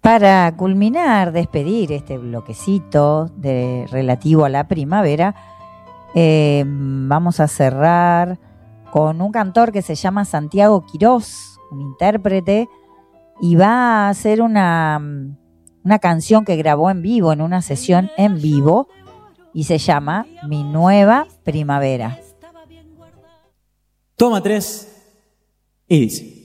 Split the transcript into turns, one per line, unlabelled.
para culminar, despedir este bloquecito relativo a la primavera, vamos a cerrar con un cantor que se llama Santiago Quirós, un intérprete, y va a hacer una canción que grabó en vivo, en una sesión en vivo, y se llama Mi Nueva Primavera.
Toma 3 y dice: